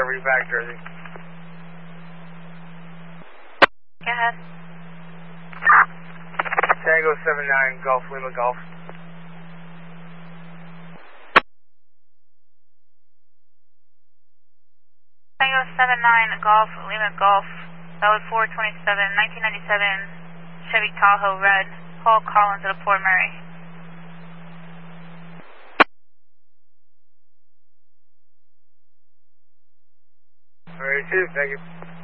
read back, Jersey. Go ahead. Tango 79, Golf, Lima Golf. Tango 79 Golf, Lima Golf. That was 427, 1997 Chevy Tahoe red. Paul Collins at Port Murray. Alright, thank you.